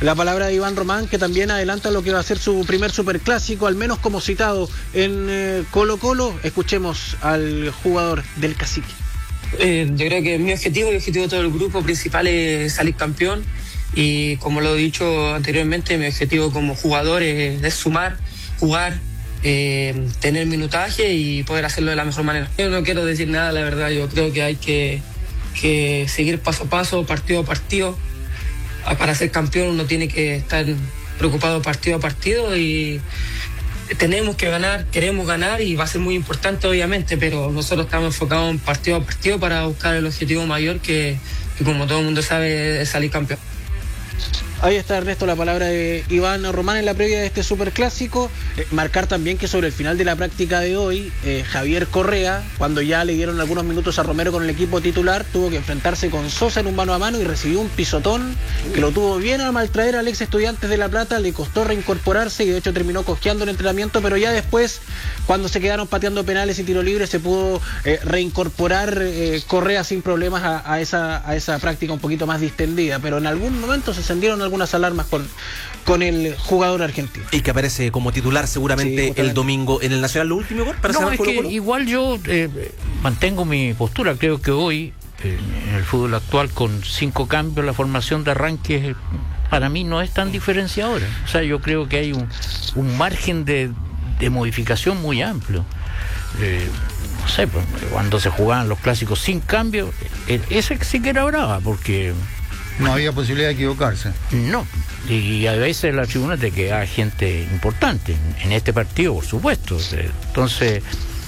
la palabra de Iván Román, que también adelanta lo que va a ser su primer superclásico, al menos como citado en Colo-Colo. Escuchemos al jugador del Cacique. Yo creo que mi objetivo y el objetivo de todo el grupo principal es salir campeón, y como lo he dicho anteriormente, mi objetivo como jugador es sumar, jugar, tener minutaje y poder hacerlo de la mejor manera. Yo no quiero decir nada, la verdad. Yo creo que hay que seguir paso a paso, partido a partido. Para ser campeón uno tiene que estar preocupado partido a partido, y tenemos que ganar, queremos ganar, y va a ser muy importante obviamente, pero nosotros estamos enfocados en partido a partido para buscar el objetivo mayor que como todo el mundo sabe, es salir campeón. Ahí está, Ernesto, la palabra de Iván Román en la previa de este superclásico. Marcar también que sobre el final de la práctica de hoy, Javier Correa, cuando ya le dieron algunos minutos a Romero con el equipo titular, tuvo que enfrentarse con Sosa en un mano a mano y recibió un pisotón que lo tuvo bien a maltraer al ex Estudiantes de La Plata. Le costó reincorporarse y de hecho terminó cosqueando el entrenamiento, pero ya después, cuando se quedaron pateando penales y tiro libre, se pudo reincorporar Correa sin problemas a esa práctica un poquito más distendida, pero en algún momento se encendieron algunas alarmas con el jugador argentino. Y que aparece como titular seguramente el domingo en el Nacional. ¿Lo último, Igor? No, es que igual yo mantengo mi postura. Creo que hoy, en el fútbol actual, con 5 cambios, la formación de arranque para mí no es tan diferenciadora. O sea, yo creo que hay un margen de modificación muy amplio. No sé, pues, cuando se jugaban los clásicos sin cambio, ese sí que era brava, porque no había posibilidad de equivocarse. No, y a veces la tribuna te queda gente importante, en este partido, por supuesto. Entonces,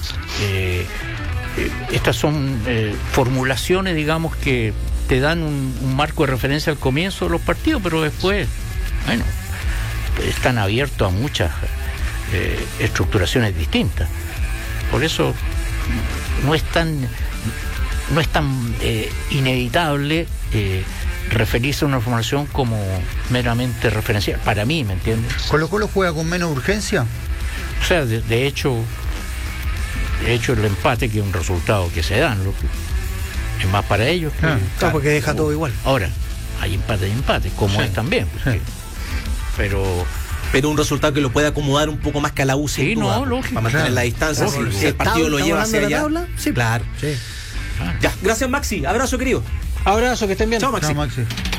estas son formulaciones, digamos, que te dan un marco de referencia al comienzo de los partidos, pero después, bueno, están abiertos a muchas estructuraciones distintas. Por eso no es tan inevitable referirse a una formación como meramente referencial, para mí, ¿me entiendes? ¿Colo-Colo juega con menos urgencia? O sea, de hecho el empate, que es un resultado que se dan, es más para ellos que, claro, porque deja todo igual. Ahora, hay empate, como es también, porque, pero un resultado que lo puede acomodar un poco más que a la U, sí, no, lógico, para mantener la distancia. Si el partido lo lleva hacia allá, sí, claro. Sí. Ya, gracias, Maxi, abrazo, querido. Abrazo, que estén bien. Chao, Maxi. Chao, Maxi.